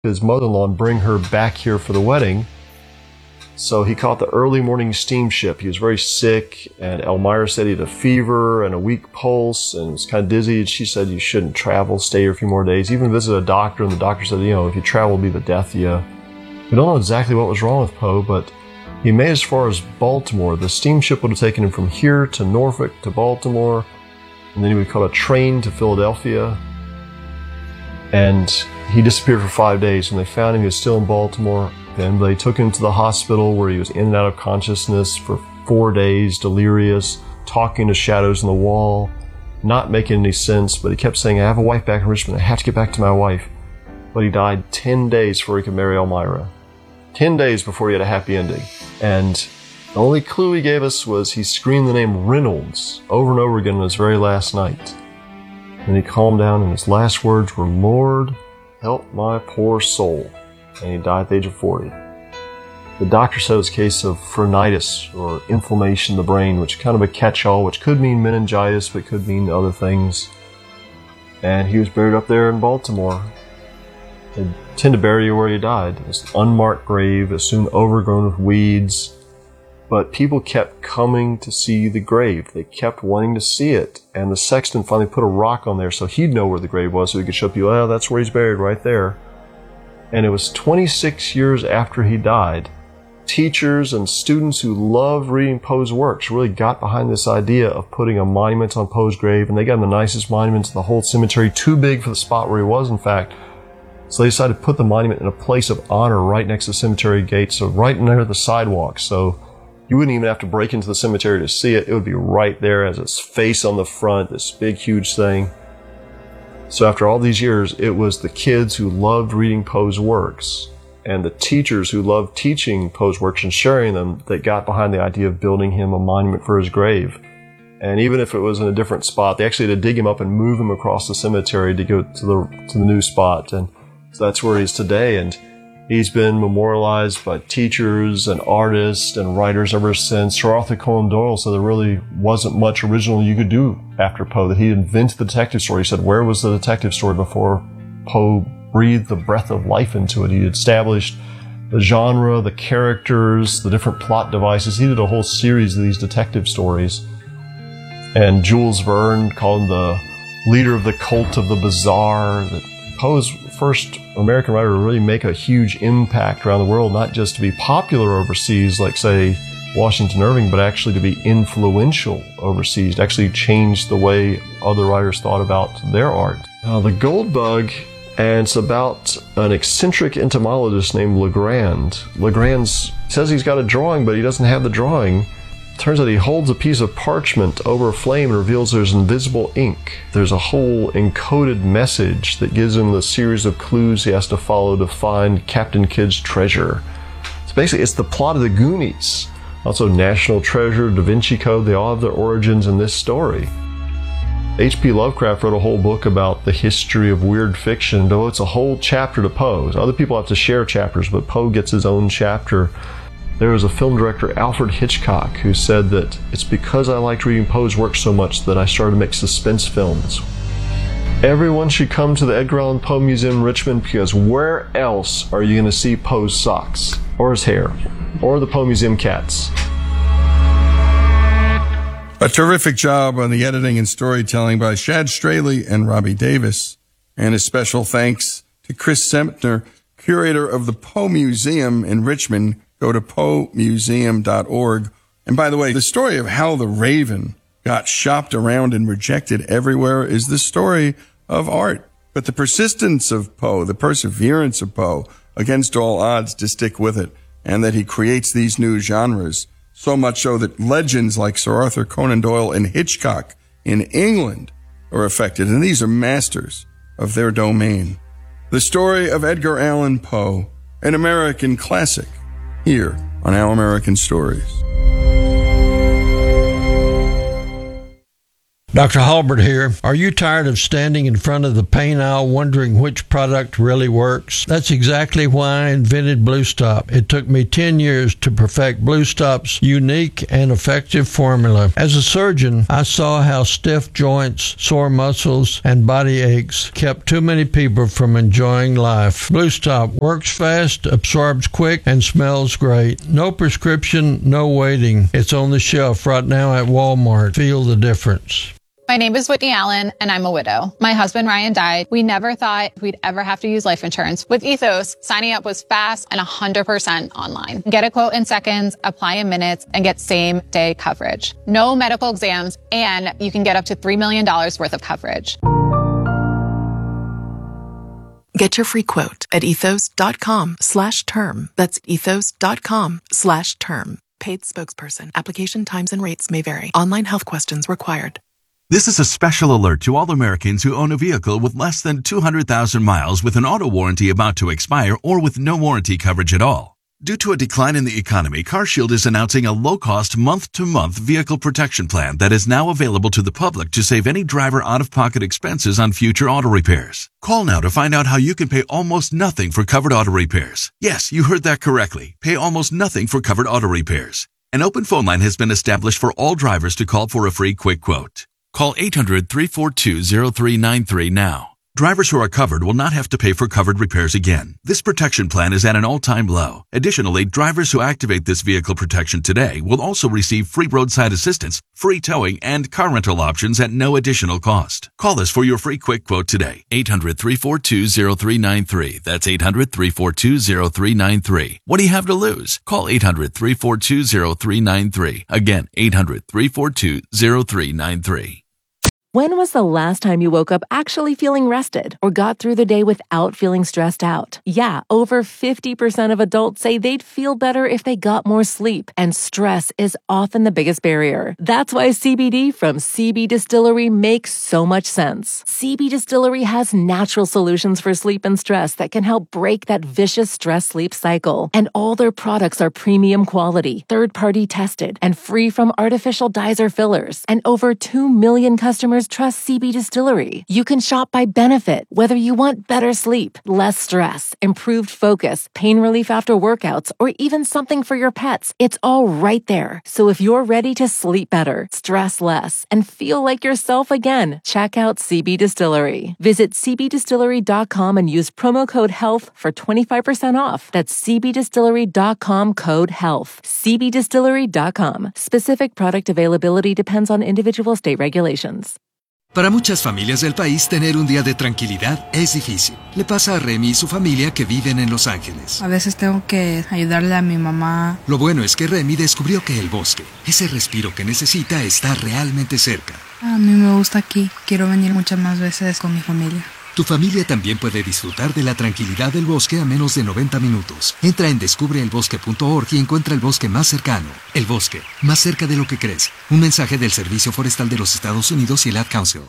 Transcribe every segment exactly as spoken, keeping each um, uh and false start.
his mother-in-law and bring her back here for the wedding. So he caught the early morning steamship. He was very sick, and Elmira said he had a fever and a weak pulse and was kind of dizzy. And she said, you shouldn't travel, stay here a few more days. He even visited a doctor, and the doctor said, you know, if you travel, it'll be the death of you. We don't know exactly what was wrong with Poe, but he made as far as Baltimore. The steamship would have taken him from here to Norfolk to Baltimore, and then he would caught a train to Philadelphia. And he disappeared for five days. When they found him, he was still in Baltimore. Then they took him to the hospital where he was in and out of consciousness for four days, delirious, talking to shadows on the wall, not making any sense, but he kept saying, I have a wife back in Richmond, I have to get back to my wife. But he died ten days before he could marry Elmira. Ten days before he had a happy ending. And the only clue he gave us was he screamed the name Reynolds over and over again on his very last night. And he calmed down, and his last words were, Lord, help my poor soul. And he died at the age of forty. The doctor said it was a case of phrenitis, or inflammation of the brain, which is kind of a catch-all, which could mean meningitis, but could mean other things. And he was buried up there in Baltimore. They tend to bury you where he died. It's an unmarked grave, assumed overgrown with weeds. But people kept coming to see the grave. They kept wanting to see it. And the sexton finally put a rock on there so he'd know where the grave was, so he could show people, oh, that's where he's buried, right there. And it was twenty-six years after he died. Teachers and students who loved reading Poe's works really got behind this idea of putting a monument on Poe's grave, and they got him the nicest monument in the whole cemetery, too big for the spot where he was, in fact. So they decided to put the monument in a place of honor right next to the cemetery gate, so right near the sidewalk. So you wouldn't even have to break into the cemetery to see it. It would be right there as its face on the front, this big, huge thing. So after all these years, it was the kids who loved reading Poe's works and the teachers who loved teaching Poe's works and sharing them that got behind the idea of building him a monument for his grave. And even if it was in a different spot, they actually had to dig him up and move him across the cemetery to go to the to the new spot. And so that's where he is today. And he's been memorialized by teachers and artists and writers ever since. Sir Arthur Conan Doyle said there really wasn't much original you could do after Poe, that he invented the detective story. He said, where was the detective story before Poe breathed the breath of life into it? He established the genre, the characters, the different plot devices. He did a whole series of these detective stories. And Jules Verne called him the leader of the cult of the bizarre. That Poe's first American writer to really make a huge impact around the world, not just to be popular overseas, like, say, Washington Irving, but actually to be influential overseas, to actually change the way other writers thought about their art. Uh, the Gold Bug, and it's about an eccentric entomologist named Legrand. Legrand says he's got a drawing, but he doesn't have the drawing. Turns out he holds a piece of parchment over a flame and reveals there's invisible ink. There's a whole encoded message that gives him the series of clues he has to follow to find Captain Kidd's treasure. So basically, it's the plot of the Goonies. Also, National Treasure, Da Vinci Code, they all have their origins in this story. H P Lovecraft wrote a whole book about the history of weird fiction, though it's a whole chapter to Poe. So other people have to share chapters, but Poe gets his own chapter. There was a film director, Alfred Hitchcock, who said that it's because I liked reading Poe's work so much that I started to make suspense films. Everyone should come to the Edgar Allan Poe Museum in Richmond, because where else are you going to see Poe's socks, or his hair, or the Poe Museum cats? A terrific job on the editing and storytelling by Shad Straley and Robbie Davis. And a special thanks to Chris Sempner, curator of the Poe Museum in Richmond. Go to poe museum dot org. And by the way, the story of how the Raven got shopped around and rejected everywhere is the story of art. But the persistence of Poe, the perseverance of Poe against all odds to stick with it, and that he creates these new genres, so much so that legends like Sir Arthur Conan Doyle and Hitchcock in England are affected. And these are masters of their domain. The story of Edgar Allan Poe, an American classic, here on Our American Stories. Doctor Halbert here. Are you tired of standing in front of the pain aisle wondering which product really works? That's exactly why I invented Blue Stop. It took me ten years to perfect Blue Stop's unique and effective formula. As a surgeon, I saw how stiff joints, sore muscles, and body aches kept too many people from enjoying life. Blue Stop works fast, absorbs quick, and smells great. No prescription, no waiting. It's on the shelf right now at Walmart. Feel the difference. My name is Whitney Allen, and I'm a widow. My husband, Ryan, died. We never thought we'd ever have to use life insurance. With Ethos, signing up was fast and one hundred percent online. Get a quote in seconds, apply in minutes, and get same-day coverage. No medical exams, and you can get up to three million dollars worth of coverage. Get your free quote at ethos.com slash term. That's ethos.com slash term. Paid spokesperson. Application times and rates may vary. Online health questions required. This is a special alert to all Americans who own a vehicle with less than two hundred thousand miles with an auto warranty about to expire or with no warranty coverage at all. Due to a decline in the economy, CarShield is announcing a low-cost month-to-month vehicle protection plan that is now available to the public to save any driver out-of-pocket expenses on future auto repairs. Call now to find out how you can pay almost nothing for covered auto repairs. Yes, you heard that correctly. Pay almost nothing for covered auto repairs. An open phone line has been established for all drivers to call for a free quick quote. Call eight hundred, three four two, zero three nine three now. Drivers who are covered will not have to pay for covered repairs again. This protection plan is at an all-time low. Additionally, drivers who activate this vehicle protection today will also receive free roadside assistance, free towing, and car rental options at no additional cost. Call us for your free quick quote today. eight hundred, three four two, zero three nine three. That's eight hundred, three four two, zero three nine three. What do you have to lose? Call eight hundred, three four two, zero three nine three. Again, eight hundred, three four two, zero three nine three. When was the last time you woke up actually feeling rested or got through the day without feeling stressed out? Yeah, over fifty percent of adults say they'd feel better if they got more sleep, and stress is often the biggest barrier. That's why C B D from C B Distillery makes so much sense. C B Distillery has natural solutions for sleep and stress that can help break that vicious stress-sleep cycle. And all their products are premium quality, third-party tested, and free from artificial dyes or fillers. And over two million customers trust C B Distillery. You can shop by benefit, whether you want better sleep, less stress, improved focus, pain relief after workouts, or even something for your pets. It's all right there. So if you're ready to sleep better, stress less, and feel like yourself again, check out C B Distillery. Visit c b distillery dot com and use promo code HEALTH for twenty-five percent off. That's c b distillery dot com code HEALTH. c b distillery dot com. Specific product availability depends on individual state regulations. Para muchas familias del país, tener un día de tranquilidad es difícil. Le pasa a Remy y su familia que viven en Los Ángeles. A veces tengo que ayudarle a mi mamá. Lo bueno es que Remy descubrió que el bosque, ese respiro que necesita, está realmente cerca. A mí me gusta aquí. Quiero venir muchas más veces con mi familia. Tu familia también puede disfrutar de la tranquilidad del bosque a menos de noventa minutos. Entra en descubre el bosque punto org y encuentra el bosque más cercano. El bosque, más cerca de lo que crees. Un mensaje del Servicio Forestal de los Estados Unidos y el Ad Council.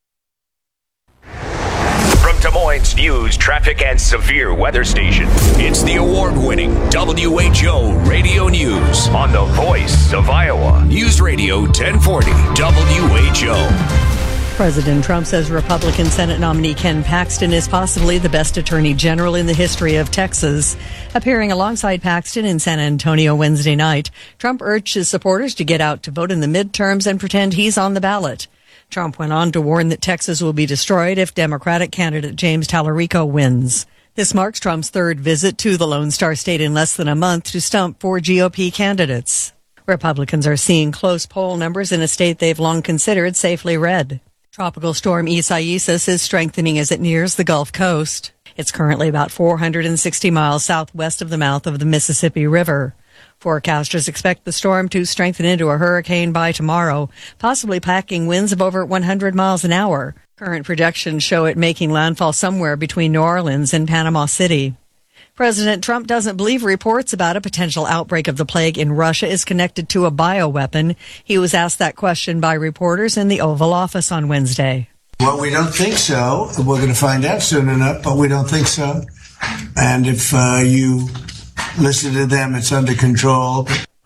From Des Moines News, Traffic, and Severe Weather Station, it's the award-winning W H O Radio News on the voice of Iowa. News Radio ten forty W H O. President Trump says Republican Senate nominee Ken Paxton is possibly the best attorney general in the history of Texas. Appearing alongside Paxton in San Antonio Wednesday night, Trump urged his supporters to get out to vote in the midterms and pretend he's on the ballot. Trump went on to warn that Texas will be destroyed if Democratic candidate James Tallarico wins. This marks Trump's third visit to the Lone Star State in less than a month to stump four G O P candidates. Republicans are seeing close poll numbers in a state they've long considered safely red. Tropical storm Isaias is strengthening as it nears the Gulf Coast. It's currently about four hundred sixty miles southwest of the mouth of the Mississippi River. Forecasters expect the storm to strengthen into a hurricane by tomorrow, possibly packing winds of over one hundred miles an hour. Current projections show it making landfall somewhere between New Orleans and Panama City. President Trump doesn't believe reports about a potential outbreak of the plague in Russia is connected to a bioweapon. He was asked that question by reporters in the Oval Office on Wednesday. Well, we don't think so. We're going to find out soon enough, but we don't think so. And if uh, you listen to them, it's under control.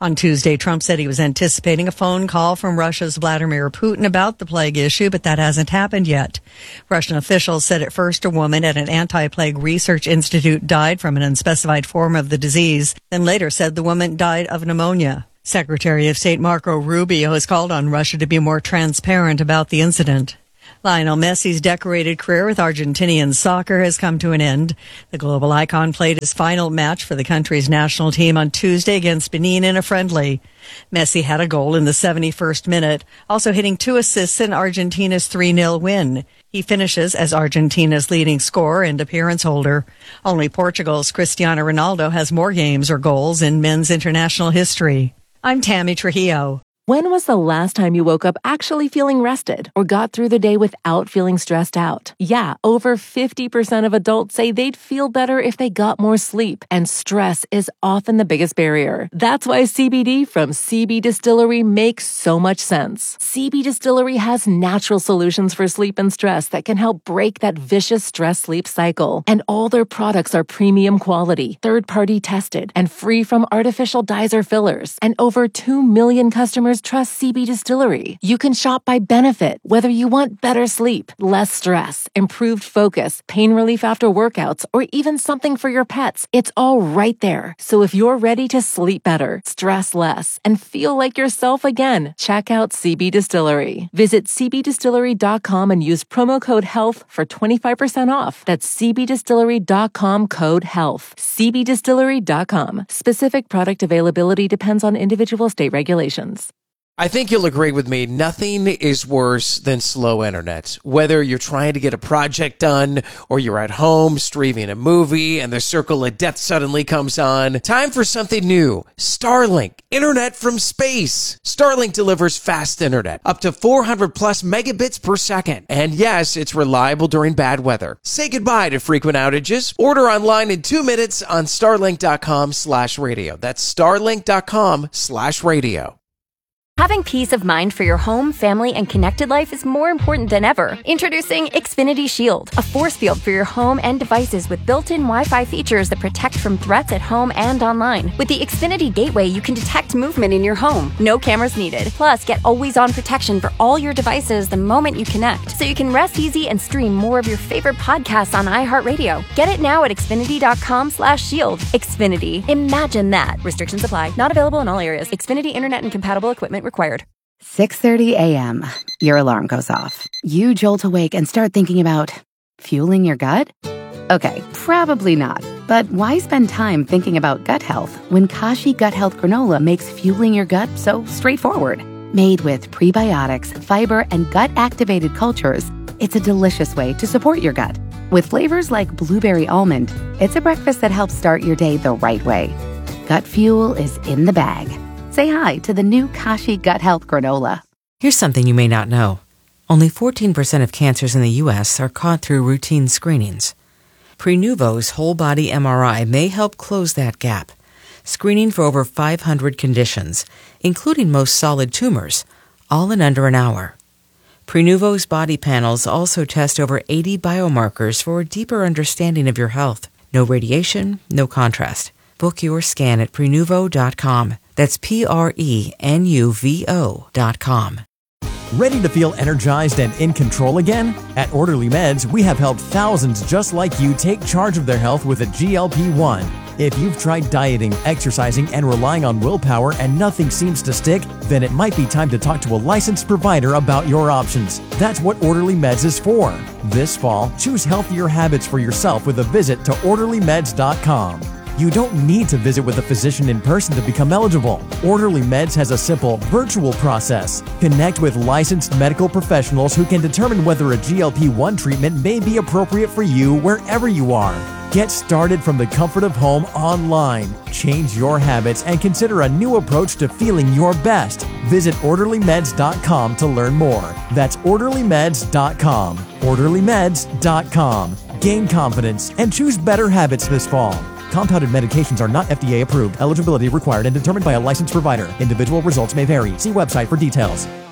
On Tuesday, Trump said he was anticipating a phone call from Russia's Vladimir Putin about the plague issue, but that hasn't happened yet. Russian officials said at first a woman at an anti-plague research institute died from an unspecified form of the disease, then later said the woman died of pneumonia. Secretary of State Marco Rubio has called on Russia to be more transparent about the incident. Lionel Messi's decorated career with Argentinian soccer has come to an end. The global icon played his final match for the country's national team on Tuesday against Benin in a friendly. Messi had a goal in the seventy-first minute, also hitting two assists in Argentina's three nil win. He finishes as Argentina's leading scorer and appearance holder. Only Portugal's Cristiano Ronaldo has more games or goals in men's international history. I'm Tammy Trujillo. When was the last time you woke up actually feeling rested or got through the day without feeling stressed out? Yeah, over fifty percent of adults say they'd feel better if they got more sleep, and stress is often the biggest barrier. That's why C B D from C B Distillery makes so much sense. C B Distillery has natural solutions for sleep and stress that can help break that vicious stress-sleep cycle. And all their products are premium quality, third-party tested, and free from artificial dyes or fillers. And over two million customers trust C B Distillery. You can shop by benefit, whether you want better sleep, less stress, improved focus, pain relief after workouts, or even something for your pets. It's all right there. So if you're ready to sleep better, stress less, and feel like yourself again, check out C B Distillery. Visit c b distillery dot com and use promo code HEALTH for twenty-five percent off. That's c b distillery dot com code HEALTH. c b distillery dot com. Specific product availability depends on individual state regulations. I think you'll agree with me, nothing is worse than slow internet. Whether you're trying to get a project done or you're at home streaming a movie and the circle of death suddenly comes on, time for something new. Starlink, internet from space. Starlink delivers fast internet, up to four hundred plus megabits per second. And yes, it's reliable during bad weather. Say goodbye to frequent outages. Order online in two minutes on starlink dot com slash radio. That's starlink dot com slash radio. Having peace of mind for your home, family, and connected life is more important than ever. Introducing Xfinity Shield, a force field for your home and devices with built-in Wi-Fi features that protect from threats at home and online. With the Xfinity Gateway, you can detect movement in your home. No cameras needed. Plus, get always-on protection for all your devices the moment you connect, so you can rest easy and stream more of your favorite podcasts on iHeartRadio. Get it now at xfinity dot com slash shield. Xfinity. Imagine that. Restrictions apply. Not available in all areas. Xfinity Internet and compatible equipment required. six thirty a.m. Your alarm goes off. You jolt awake and start thinking about fueling your gut? Okay, probably not. But why spend time thinking about gut health when Kashi Gut Health Granola makes fueling your gut so straightforward? Made with prebiotics, fiber, and gut-activated cultures, it's a delicious way to support your gut. With flavors like blueberry almond, it's a breakfast that helps start your day the right way. Gut fuel is in the bag. Say hi to the new Kashi Gut Health Granola. Here's something you may not know. Only fourteen percent of cancers in the U S are caught through routine screenings. Prenuvo's whole-body M R I may help close that gap, screening for over five hundred conditions, including most solid tumors, all in under an hour. Prenuvo's body panels also test over eighty biomarkers for a deeper understanding of your health. No radiation, no contrast. Book your scan at prenuvo dot com. That's P R E N U V O dot com. Ready to feel energized and in control again? At Orderly Meds, we have helped thousands just like you take charge of their health with a G L P one. If you've tried dieting, exercising, and relying on willpower and nothing seems to stick, then it might be time to talk to a licensed provider about your options. That's what Orderly Meds is for. This fall, choose healthier habits for yourself with a visit to orderly meds dot com. You don't need to visit with a physician in person to become eligible. Orderly Meds has a simple virtual process. Connect with licensed medical professionals who can determine whether a G L P one treatment may be appropriate for you wherever you are. Get started from the comfort of home online. Change your habits and consider a new approach to feeling your best. Visit orderly meds dot com to learn more. That's orderly meds dot com. orderly meds dot com. Gain confidence and choose better habits this fall. Compounded medications are not F D A approved. Eligibility required and determined by a licensed provider. Individual results may vary. See website for details.